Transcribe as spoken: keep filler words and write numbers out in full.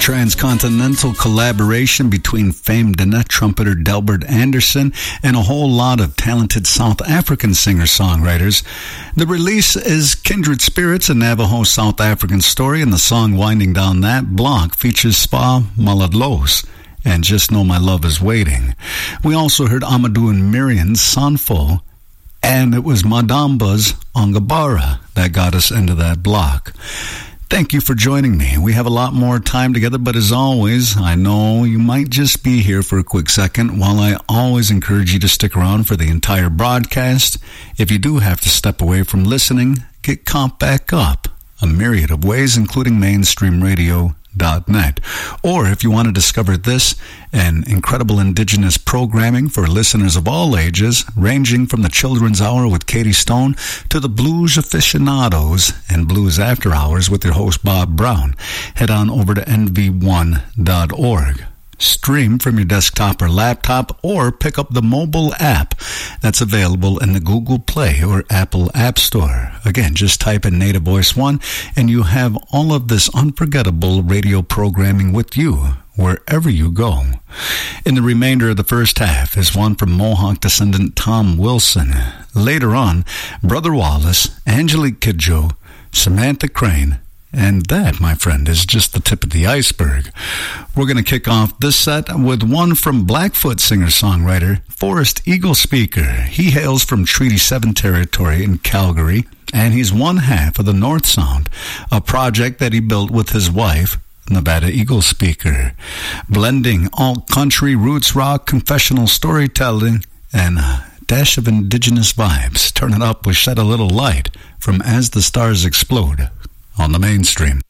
transcontinental collaboration between famed Dinette trumpeter Delbert Anderson and a whole lot of talented South African singer-songwriters. The release is Kindred Spirits, a Navajo South African story, and the song winding down that block features Spa Maladlos and Just Know My Love Is Waiting. We also heard Amadou and Miriam's Sanfo, and it was Madamba's Ongabara that got us into that block. Thank you for joining me. We have a lot more time together, but as always, I know you might just be here for a quick second, while I always encourage you to stick around for the entire broadcast. If you do have to step away from listening, get caught back up a myriad of ways, including mainstream radio dot net. Or if you want to discover this and incredible indigenous programming for listeners of all ages, ranging from the Children's Hour with Katie Stone to the Blues Aficionados and Blues After Hours with your host Bob Brown, head on over to N V one dot org. Stream from your desktop or laptop, or pick up the mobile app that's available in the Google Play or Apple App Store. Again, just type in Native Voice One and you have all of this unforgettable radio programming with you wherever you go. In the remainder of the first half is one from Mohawk descendant Tom Wilson. Later on, Brother Wallace, Angelique Kidjo, Samantha Crane, and that, my friend, is just the tip of the iceberg. We're going to kick off this set with one from Blackfoot singer-songwriter Forrest Eagle Speaker. He hails from Treaty seven territory in Calgary, and he's one half of the North Sound, a project that he built with his wife, Nevada Eagle Speaker, blending alt-country, roots rock, confessional storytelling, and a dash of indigenous vibes. Turn it up with Shed a Little Light from As the Stars Explode on the mainstream.